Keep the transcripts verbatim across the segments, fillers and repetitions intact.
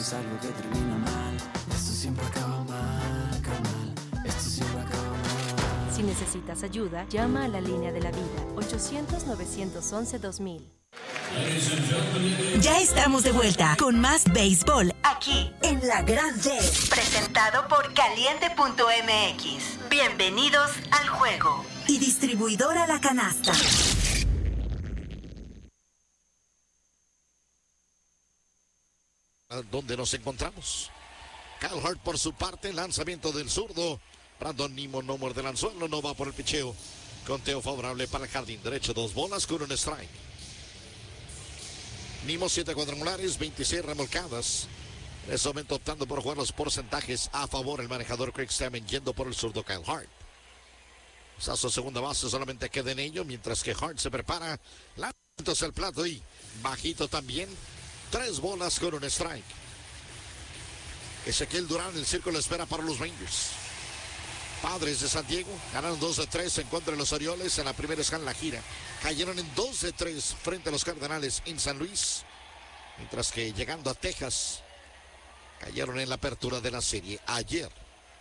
es algo que termina mal. Esto siempre acaba mal, acaba mal. Esto siempre acaba mal. Si necesitas ayuda, llama a la línea de la vida, ochocientos, novecientos once, dos mil. Ya estamos de vuelta con más béisbol aquí en La Grande, presentado por Caliente punto M X. Bienvenidos al juego. Y distribuidora La Canasta. Donde nos encontramos. Kyle Hart por su parte, lanzamiento del zurdo. Brandon Nimmo no muerde el anzuelo, no va por el picheo. Conteo favorable para el jardín derecho, dos bolas con un strike. Nimmo siete cuadrangulares, veintiséis remolcadas. En ese momento optando por jugar los porcentajes a favor el manejador Craig Stammen, yendo por el zurdo Kyle Hart. Sazo segunda base, solamente queda en ello, mientras que Hart se prepara. Lanzamientos al plato y bajito también. Tres bolas con un strike. Ezequiel Durán, el círculo espera para los Rangers. Padres de San Diego ganaron dos de tres en contra de los Orioles en la primera escala en la gira. Cayeron en dos de tres frente a los Cardenales en San Luis. Mientras que llegando a Texas, cayeron en la apertura de la serie ayer.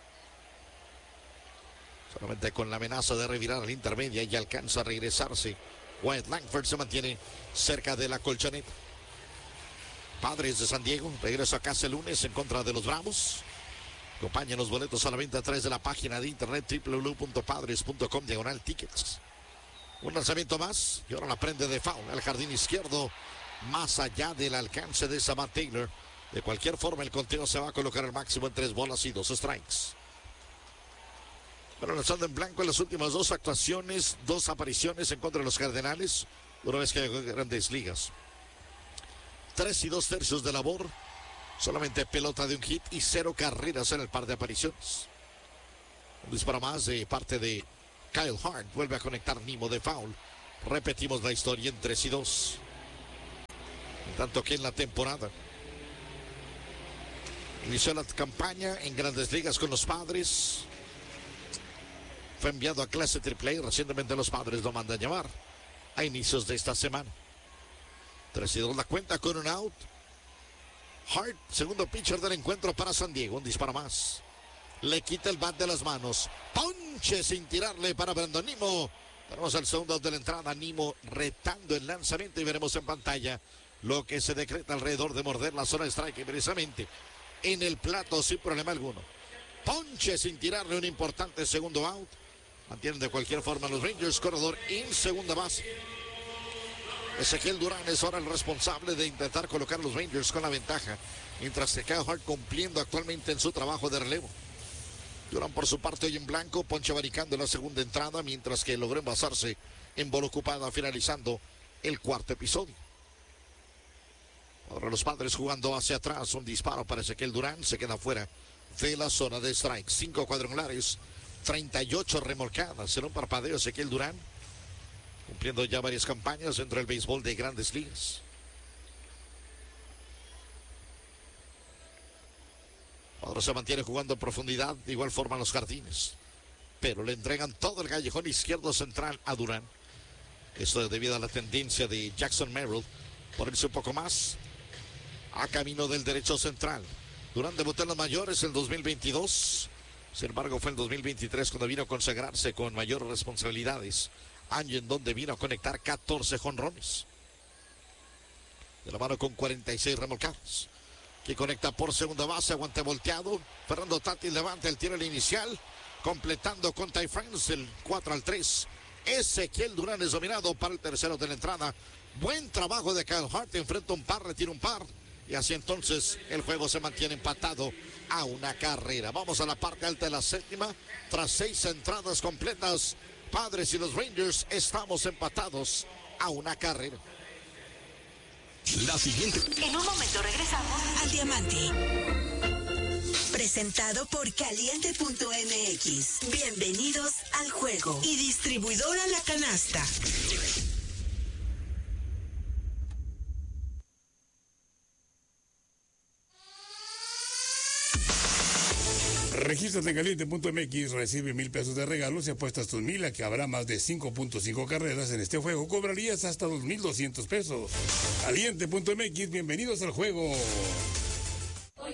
Solamente con la amenaza de revirar a la intermedia y alcanza a regresarse. Wyatt Langford se mantiene cerca de la colchoneta. Padres de San Diego regresa a casa el lunes en contra de los Bravos. Acompañan los boletos a la venta a través de la página de internet doble u doble u doble u punto padres punto com diagonal tickets. Un lanzamiento más y ahora la prende de foul al jardín izquierdo, más allá del alcance de Samad Taylor. De cualquier forma el conteo se va a colocar al máximo en tres bolas y dos strikes. Bueno, lanzando en blanco en las últimas dos actuaciones, dos apariciones en contra de los Cardenales, una vez que llegó a Grandes Ligas. Tres y dos tercios de labor, solamente pelota de un hit y cero carreras en el par de apariciones. Un disparo más de parte de Kyle Hart, vuelve a conectar Nimmo de foul. Repetimos la historia en tres y dos. En tanto que en la temporada inició la campaña en Grandes Ligas con los Padres. Fue enviado a clase triple A y recientemente los Padres lo mandan llamar a inicios de esta semana. tres y dos la cuenta con un out. Hart, segundo pitcher del encuentro para San Diego. Un disparo más. Le quita el bat de las manos. Ponche sin tirarle para Brandon Nimmo. Tenemos el segundo out de la entrada. Nimmo retando el lanzamiento y veremos en pantalla lo que se decreta alrededor de morder la zona de strike. Y precisamente en el plato sin problema alguno. Ponche sin tirarle, un importante segundo out. Mantienen de cualquier forma los Rangers. Corredor en segunda base. Ezequiel Durán es ahora el responsable de intentar colocar a los Rangers con la ventaja, mientras que Kyle Hart cumpliendo actualmente en su trabajo de relevo. Durán por su parte hoy en blanco, ponche abaricando en la segunda entrada, mientras que logró envasarse en bola ocupada finalizando el cuarto episodio. Ahora los Padres jugando hacia atrás, un disparo para Ezequiel Durán, se queda fuera de la zona de strike. Cinco cuadrangulares, treinta y ocho remolcadas, en un parpadeo Ezequiel Durán, cumpliendo ya varias campañas dentro del béisbol de Grandes Ligas. Ahora se mantiene jugando en profundidad, de igual forma los jardines. Pero le entregan todo el callejón izquierdo central a Durán. Esto debido a la tendencia de Jackson Merrill por irse un poco más a camino del derecho central. Durán debutó en los mayores en dos mil veintidós. Sin embargo, fue en dos mil veintitrés cuando vino a consagrarse con mayores responsabilidades. Año en donde vino a conectar catorce jonrones. De la mano con cuarenta y seis remolcados. Que conecta por segunda base, aguante volteado. Fernando Tatis levanta el tiro al inicial. Completando con Ty France el cuatro al tres. Ezequiel Durán es dominado para el tercero de la entrada. Buen trabajo de Kyle Hart. Enfrenta un par, retira un par. Y así entonces el juego se mantiene empatado a una carrera. Vamos a la parte alta de la séptima. Tras seis entradas completas, Padres y los Rangers estamos empatados a una carrera. La siguiente. En un momento regresamos al Diamante. Presentado por Caliente punto M X. Bienvenidos al juego. Y distribuidora La Canasta. Regístrate en Caliente punto M X, recibe mil pesos de regalos y apuestas tus mil a que habrá más de cinco punto cinco carreras en este juego. Cobrarías hasta dos mil doscientos pesos. Caliente punto M X, bienvenidos al juego.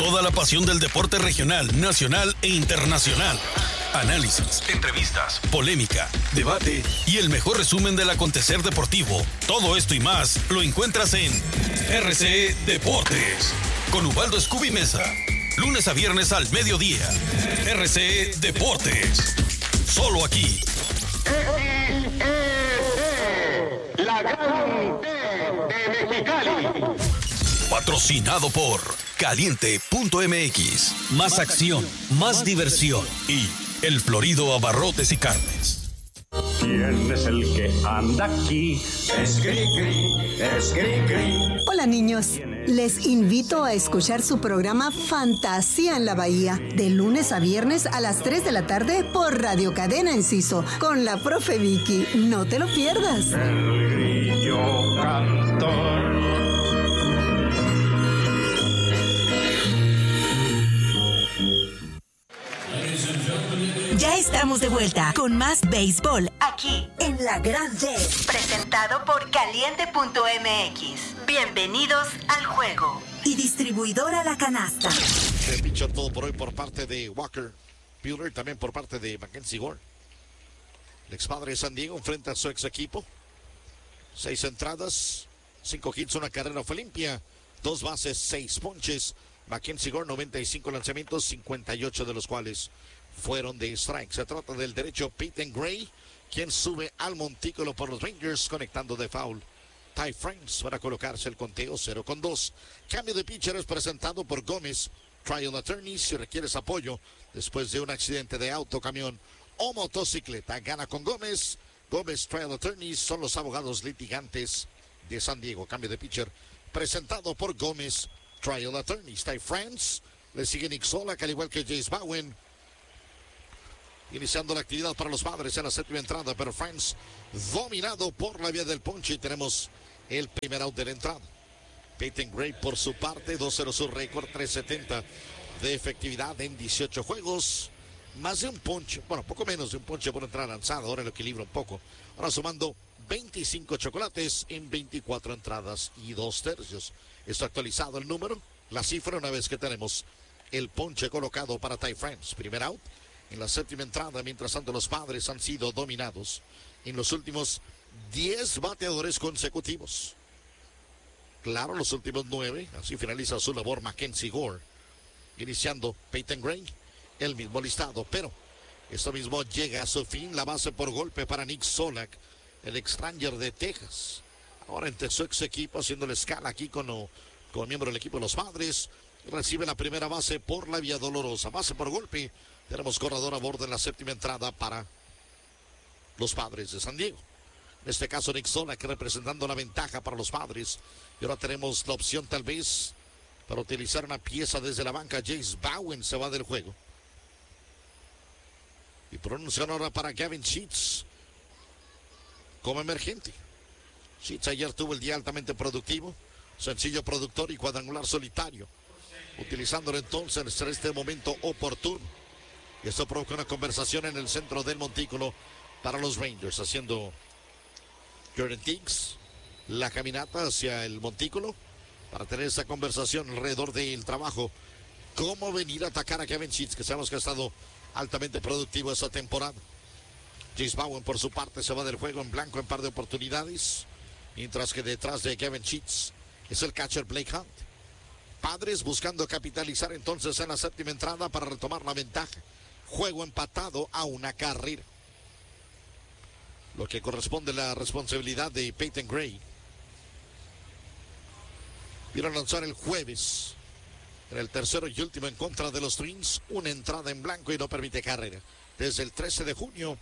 toda la pasión del deporte regional, nacional e internacional. Análisis, entrevistas, polémica, debate y el mejor resumen del acontecer deportivo. Todo esto y más lo encuentras en R C Deportes con Ubaldo Scooby Mesa. Lunes a viernes al mediodía. R C Deportes. Solo aquí. La Gran de Mexicali. Patrocinado por Caliente punto M X. Más acción, más diversión y El Florido Abarrotes y Carnes. ¿Quién es el que anda aquí? Es Cricri, es Cricri. Hola niños, les invito a escuchar su programa Fantasía en la Bahía, de lunes a viernes a las tres de la tarde por Radio Cadena Enciso, con la profe Vicky. No te lo pierdas. El grillo cantor. Ya estamos de vuelta con más béisbol aquí en La Gran Red, presentado por Caliente punto M X. Bienvenidos al juego. Y distribuidora La Canasta. El pitcher todo por hoy por parte de Walker Buehler, también por parte de Mackenzie Gore. El ex padre de San Diego enfrenta a su ex equipo. Seis entradas, cinco hits, una carrera fue limpia, dos bases, seis ponches. Mackenzie Gore, noventa y cinco lanzamientos, cincuenta y ocho de los cuales fueron de strike. Se trata del derecho Peyton Gray, quien sube al montículo por los Rangers, conectando de foul Ty France para colocarse el conteo cero con dos. Cambio de pitcher es presentado por Gómez Trial Attorney. Si requieres apoyo después de un accidente de auto, camión o motocicleta, gana con Gómez. Gómez Trial Attorneys son los abogados litigantes de San Diego. Cambio de pitcher presentado por Gómez Trial Attorneys. Ty France, le sigue Nick Solak, al igual que Jace Bowen. Iniciando la actividad para los Padres en la séptima entrada, pero France dominado por la vía del ponche y tenemos el primer out de la entrada. Peyton Gray por su parte, dos cero su récord, tres setenta de efectividad en dieciocho juegos. Más de un ponche, bueno, poco menos de un ponche por entrada lanzada, ahora lo equilibra un poco. Ahora sumando veinticinco chocolates en veinticuatro entradas y dos tercios. Está actualizado el número, la cifra una vez que tenemos el ponche colocado para Ty France. Primer out en la séptima entrada. Mientras tanto, los Padres han sido dominados en los últimos diez bateadores consecutivos. Claro, los últimos nueve. Así finaliza su labor Mackenzie Gore. Iniciando Peyton Gray, el mismo listado. Pero esto mismo llega a su fin. La base por golpe para Nick Solak, el ex Ranger de Texas. Ahora entre su ex equipo, haciendo la escala aquí como, como miembro del equipo de los Padres. Recibe la primera base por la vía dolorosa. Base por golpe. Tenemos corredor a bordo en la séptima entrada para los Padres de San Diego. En este caso, Nick Solak representando la ventaja para los Padres. Y ahora tenemos la opción tal vez para utilizar una pieza desde la banca. Jace Bowen se va del juego. Y pronuncian ahora para Gavin Sheets como emergente. Sheets ayer tuvo el día altamente productivo. Sencillo productor y cuadrangular solitario. Utilizándolo entonces en este momento oportuno. Y esto provoca una conversación en el centro del montículo para los Rangers, haciendo Jordan Tiggs la caminata hacia el montículo para tener esa conversación alrededor del trabajo. Cómo venir a atacar a Kevin Sheets, que sabemos que ha estado altamente productivo esta temporada. Jace Bowen por su parte se va del juego en blanco en par de oportunidades, mientras que detrás de Kevin Sheets es el catcher Blake Hunt. Padres buscando capitalizar entonces en la séptima entrada para retomar la ventaja. Juego empatado a una carrera. Lo que corresponde a la responsabilidad de Peyton Gray. Vieron lanzar el jueves en el tercero y último en contra de los Twins. Una entrada en blanco y no permite carrera. Desde el trece de junio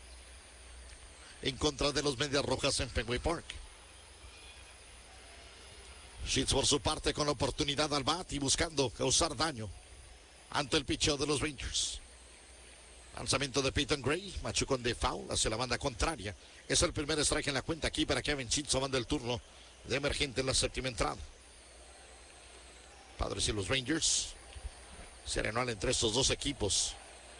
en contra de los Medias Rojas en Fenway Park. Sheets por su parte con la oportunidad al bat y buscando causar daño ante el picheo de los Rangers. Lanzamiento de Peyton Gray, machucón de foul hacia la banda contraria. Es el primer strike en la cuenta aquí para Kevin Sheets, tomando el turno de emergente en la séptima entrada. Padres y los Rangers, serie anual entre estos dos equipos.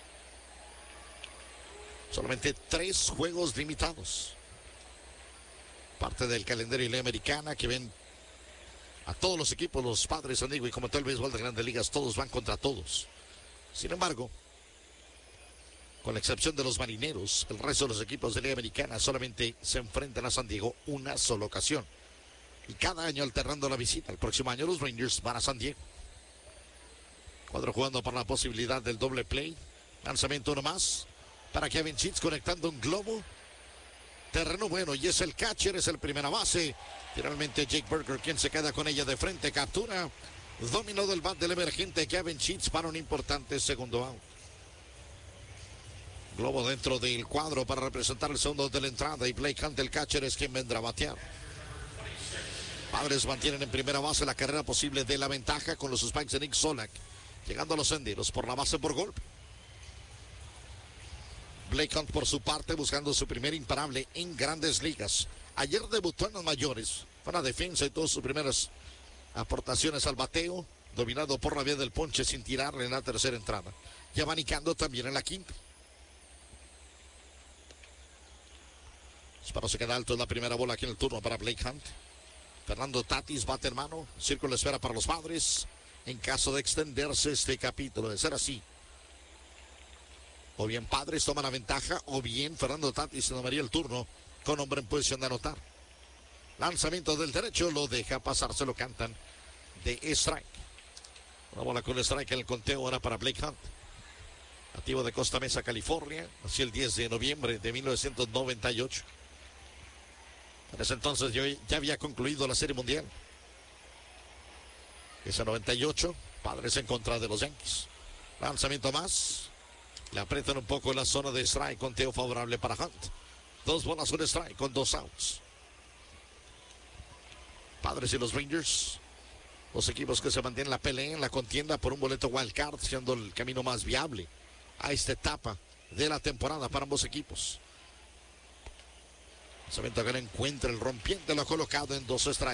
Solamente tres juegos limitados. Parte del calendario de la americana que ven a todos los equipos, los Padres San Diego, y como todo el béisbol de Grandes Ligas, todos van contra todos. Sin embargo, con la excepción de los Marineros, el resto de los equipos de Liga Americana solamente se enfrentan a San Diego una sola ocasión. Y cada año alternando la visita. El próximo año los Rangers van a San Diego. Cuadro jugando por la posibilidad del doble play. Lanzamiento uno más para Kevin Sheets conectando un globo. Terreno bueno y es el catcher, es el primera base. Finalmente Jake Burger quien se queda con ella de frente. Captura. Dominó del bat del emergente Kevin Sheets para un importante segundo out. Globo dentro del cuadro para representar el segundo de la entrada. Y Blake Hunt, el catcher, es quien vendrá a batear. Padres mantienen en primera base la carrera posible de la ventaja con los spikes de Nick Solak. Llegando a los senderos por la base por golpe. Blake Hunt por su parte buscando su primer imparable en Grandes Ligas. Ayer debutó en los mayores. Fue una defensa y todas sus primeras aportaciones al bateo. Dominado por la vía del ponche sin tirarle en la tercera entrada. Y abanicando también en la quinta. Disparo se queda alto en la primera bola aquí en el turno para Blake Hunt. Fernando Tatis bate en mano. Círculo de espera para los Padres. En caso de extenderse este capítulo, de ser así, o bien Padres toma la ventaja, o bien Fernando Tatis se tomaría el turno con hombre en posición de anotar. Lanzamiento del derecho, lo deja pasar, se lo cantan de strike. Una bola con strike en el conteo ahora para Blake Hunt. Nativo de Costa Mesa, California. Nació el diez de noviembre de mil novecientos noventa y ocho. En ese entonces yo ya había concluido la Serie Mundial. Ese noventa y ocho, Padres en contra de los Yankees. Lanzamiento más. Le aprietan un poco en la zona de strike. Conteo favorable para Hunt. Dos bolas con strike con dos outs. Padres y los Rangers. Los equipos que se mantienen la pelea en la contienda por un boleto wild card, siendo el camino más viable a esta etapa de la temporada para ambos equipos. Lanzamiento que no encuentra el rompiente, lo ha colocado en dos strikes.